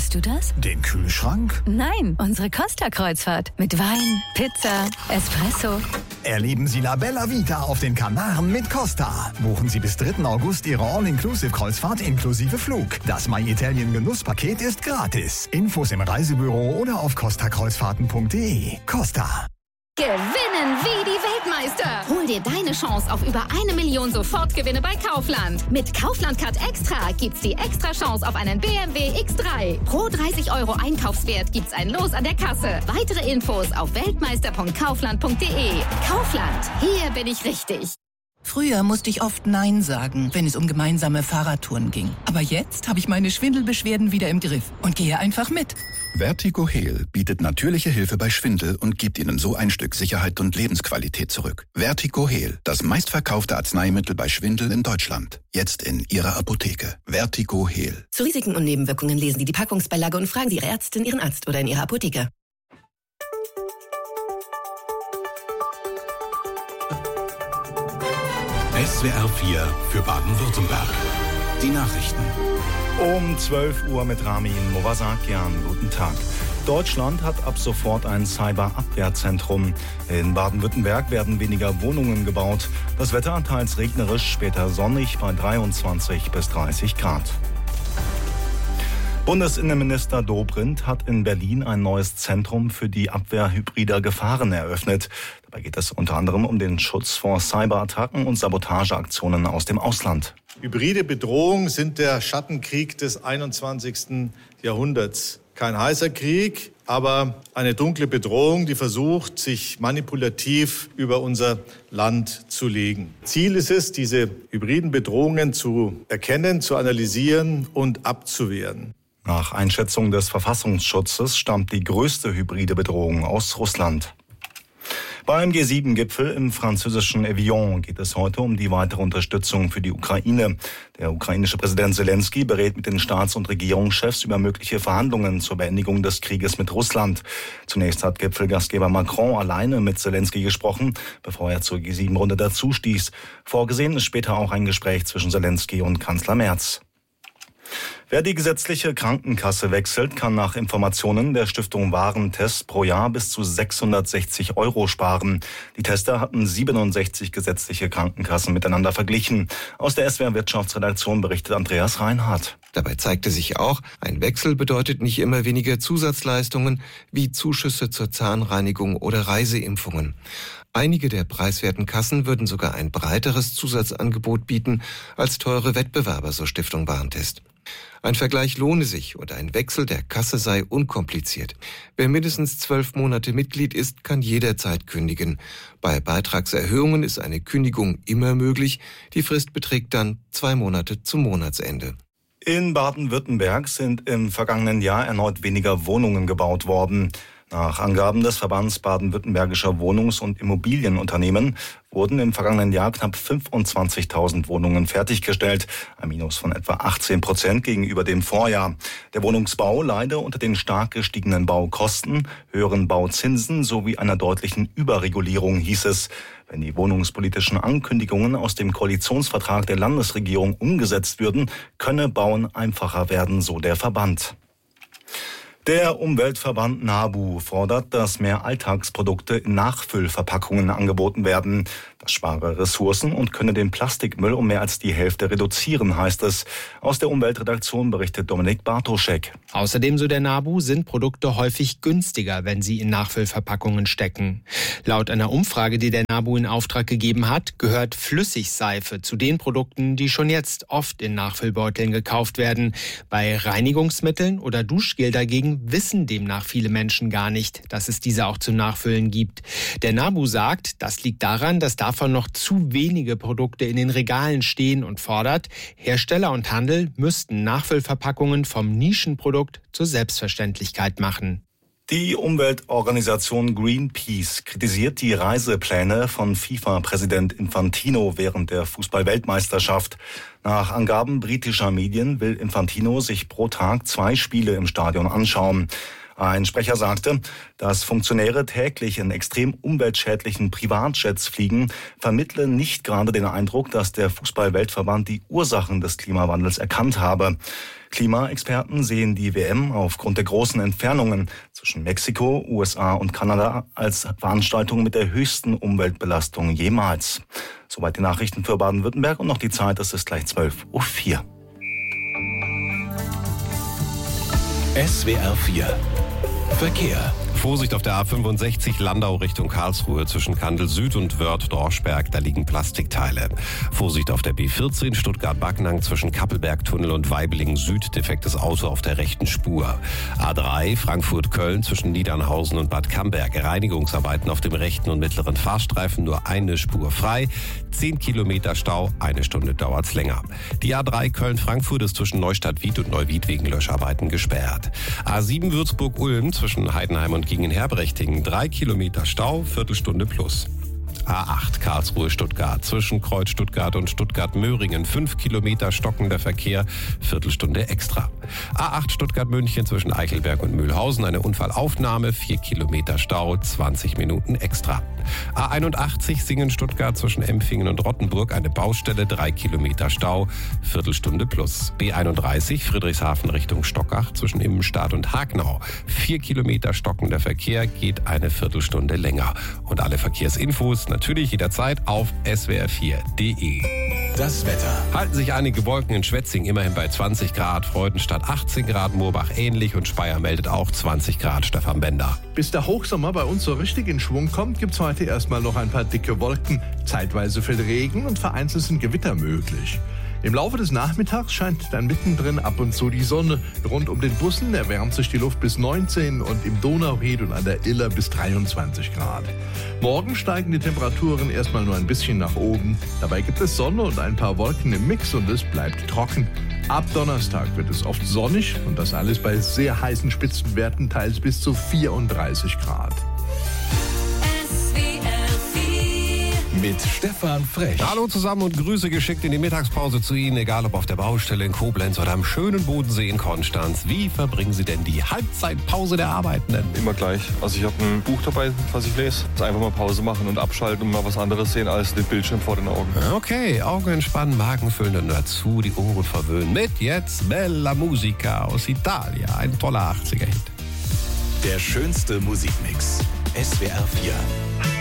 Hörst du das? Den Kühlschrank? Nein, unsere Costa-Kreuzfahrt. Mit Wein, Pizza, Espresso. Erleben Sie La Bella Vita auf den Kanaren mit Costa. Buchen Sie bis 3. August Ihre All-Inclusive-Kreuzfahrt inklusive Flug. Das My Italien Genusspaket ist gratis. Infos im Reisebüro oder auf costakreuzfahrten.de. Costa. Gewinnen wie die Weltmeister. Hol dir deine Chance auf über 1 Million Sofortgewinne bei Kaufland. Mit Kaufland Card Extra gibt's die extra Chance auf einen BMW X3. Pro 30 € Einkaufswert gibt's ein Los an der Kasse. Weitere Infos auf weltmeister.kaufland.de. Kaufland, hier bin ich richtig. Früher musste ich oft Nein sagen, wenn es um gemeinsame Fahrradtouren ging. Aber jetzt habe ich meine Schwindelbeschwerden wieder im Griff und gehe einfach mit. Vertigo Heal bietet natürliche Hilfe bei Schwindel und gibt Ihnen so ein Stück Sicherheit und Lebensqualität zurück. Vertigo Heal, das meistverkaufte Arzneimittel bei Schwindel in Deutschland. Jetzt in Ihrer Apotheke. Vertigo Heal. Zu Risiken und Nebenwirkungen lesen Sie die Packungsbeilage und fragen Sie Ihre Ärztin, Ihren Arzt oder in Ihrer Apotheke. SWR 4 für Baden-Württemberg. Die Nachrichten. Um 12 Uhr mit Ramin Movasakian. Guten Tag. Deutschland hat ab sofort ein Cyberabwehrzentrum. In Baden-Württemberg werden weniger Wohnungen gebaut. Das Wetter teils regnerisch, später sonnig bei 23 bis 30 Grad. Bundesinnenminister Dobrindt hat in Berlin ein neues Zentrum für die Abwehr hybrider Gefahren eröffnet. Dabei geht es unter anderem um den Schutz vor Cyberattacken und Sabotageaktionen aus dem Ausland. Hybride Bedrohungen sind der Schattenkrieg des 21. Jahrhunderts. Kein heißer Krieg, aber eine dunkle Bedrohung, die versucht, sich manipulativ über unser Land zu legen. Ziel ist es, diese hybriden Bedrohungen zu erkennen, zu analysieren und abzuwehren. Nach Einschätzung des Verfassungsschutzes stammt die größte hybride Bedrohung aus Russland. Beim G7-Gipfel im französischen Evian geht es heute um die weitere Unterstützung für die Ukraine. Der ukrainische Präsident Zelensky berät mit den Staats- und Regierungschefs über mögliche Verhandlungen zur Beendigung des Krieges mit Russland. Zunächst hat Gipfelgastgeber Macron alleine mit Zelensky gesprochen, bevor er zur G7-Runde dazustieß. Vorgesehen ist später auch ein Gespräch zwischen Zelensky und Kanzler Merz. Wer die gesetzliche Krankenkasse wechselt, kann nach Informationen der Stiftung Warentest pro Jahr bis zu 660 € sparen. Die Tester hatten 67 gesetzliche Krankenkassen miteinander verglichen. Aus der SWR Wirtschaftsredaktion berichtet Andreas Reinhardt. Dabei zeigte sich auch, ein Wechsel bedeutet nicht immer weniger Zusatzleistungen wie Zuschüsse zur Zahnreinigung oder Reiseimpfungen. Einige der preiswerten Kassen würden sogar ein breiteres Zusatzangebot bieten als teure Wettbewerber, so Stiftung Warentest. Ein Vergleich lohne sich und ein Wechsel der Kasse sei unkompliziert. Wer mindestens 12 Monate Mitglied ist, kann jederzeit kündigen. Bei Beitragserhöhungen ist eine Kündigung immer möglich. Die Frist beträgt dann 2 Monate zum Monatsende. In Baden-Württemberg sind im vergangenen Jahr erneut weniger Wohnungen gebaut worden. Nach Angaben des Verbands baden-württembergischer Wohnungs- und Immobilienunternehmen wurden im vergangenen Jahr knapp 25.000 Wohnungen fertiggestellt, ein Minus von etwa 18% gegenüber dem Vorjahr. Der Wohnungsbau leide unter den stark gestiegenen Baukosten, höheren Bauzinsen sowie einer deutlichen Überregulierung, hieß es. Wenn die wohnungspolitischen Ankündigungen aus dem Koalitionsvertrag der Landesregierung umgesetzt würden, könne Bauen einfacher werden, so der Verband. Der Umweltverband NABU fordert, dass mehr Alltagsprodukte in Nachfüllverpackungen angeboten werden. Das spare Ressourcen und könne den Plastikmüll um mehr als die Hälfte reduzieren, heißt es. Aus der Umweltredaktion berichtet Dominik Bartoschek. Außerdem, so der NABU, sind Produkte häufig günstiger, wenn sie in Nachfüllverpackungen stecken. Laut einer Umfrage, die der NABU in Auftrag gegeben hat, gehört Flüssigseife zu den Produkten, die schon jetzt oft in Nachfüllbeuteln gekauft werden. Bei Reinigungsmitteln oder Duschgel dagegen wissen demnach viele Menschen gar nicht, dass es diese auch zum Nachfüllen gibt. Der NABU sagt, das liegt daran, dass davon noch zu wenige Produkte in den Regalen stehen und fordert, Hersteller und Handel müssten Nachfüllverpackungen vom Nischenprodukt zur Selbstverständlichkeit machen. Die Umweltorganisation Greenpeace kritisiert die Reisepläne von FIFA-Präsident Infantino während der Fußball-Weltmeisterschaft. Nach Angaben britischer Medien will Infantino sich pro Tag 2 Spiele im Stadion anschauen. Ein Sprecher sagte, dass Funktionäre täglich in extrem umweltschädlichen Privatjets fliegen, vermittle nicht gerade den Eindruck, dass der Fußball-Weltverband die Ursachen des Klimawandels erkannt habe. Klimaexperten sehen die WM aufgrund der großen Entfernungen zwischen Mexiko, USA und Kanada als Veranstaltung mit der höchsten Umweltbelastung jemals. Soweit die Nachrichten für Baden-Württemberg und noch die Zeit, es ist gleich 12:04 Uhr. SWR 4 Verkehr. Vorsicht auf der A65 Landau Richtung Karlsruhe zwischen Kandel Süd und Wörth-Dorschberg, da liegen Plastikteile. Vorsicht auf der B14 Stuttgart-Backnang zwischen Kappelberg-Tunnel und Weiblingen Süd, defektes Auto auf der rechten Spur. A3 Frankfurt-Köln zwischen Niedernhausen und Bad Camberg, Reinigungsarbeiten auf dem rechten und mittleren Fahrstreifen, nur eine Spur frei. 10 Kilometer Stau, 1 Stunde dauert's länger. Die A3 Köln-Frankfurt ist zwischen Neustadt-Wied und Neuwied wegen Löscharbeiten gesperrt. A7 Würzburg-Ulm zwischen Heidenheim und Gingen-Herberechting, 3 Kilometer Stau, Viertelstunde plus. A8 Karlsruhe-Stuttgart zwischen Kreuz Stuttgart und Stuttgart-Möhringen, 5 Kilometer stockender Verkehr, Viertelstunde extra. A8 Stuttgart-München zwischen Eichelberg und Mühlhausen, eine Unfallaufnahme, 4 Kilometer Stau, 20 Minuten extra. A81 Singen-Stuttgart zwischen Empfingen und Rottenburg, eine Baustelle, 3 Kilometer Stau, Viertelstunde plus. B31 Friedrichshafen Richtung Stockach zwischen Immenstadt und Hagnau, 4 Kilometer stockender Verkehr, geht eine Viertelstunde länger. Und alle Verkehrsinfos natürlich jederzeit auf swr4.de. Das Wetter. Halten sich einige Wolken in Schwetzing immerhin bei 20 Grad, Freudenstadt 18 Grad, Moorbach ähnlich und Speyer meldet auch 20 Grad, Stefan Bender. Bis der Hochsommer bei uns so richtig in Schwung kommt, gibt's heute erstmal noch ein paar dicke Wolken. Zeitweise fällt Regen und vereinzelt sind Gewitter möglich. Im Laufe des Nachmittags scheint dann mittendrin ab und zu die Sonne. Rund um den Bussen erwärmt sich die Luft bis 19 und im Donauried und an der Iller bis 23 Grad. Morgen steigen die Temperaturen erstmal nur ein bisschen nach oben. Dabei gibt es Sonne und ein paar Wolken im Mix und es bleibt trocken. Ab Donnerstag wird es oft sonnig und das alles bei sehr heißen Spitzenwerten, teils bis zu 34 Grad. Mit Stefan Frech. Hallo zusammen und Grüße geschickt in die Mittagspause zu Ihnen, egal ob auf der Baustelle in Koblenz oder am schönen Bodensee in Konstanz. Wie verbringen Sie denn die Halbzeitpause der Arbeitenden? Immer gleich. Also ich habe ein Buch dabei, was ich lese. Einfach mal Pause machen und abschalten und mal was anderes sehen als den Bildschirm vor den Augen. Okay, Augen entspannen, Magen füllen und dazu die Ohren verwöhnen. Mit jetzt Bella Musica aus Italien. Ein toller 80er-Hit. Der schönste Musikmix. SWR 4.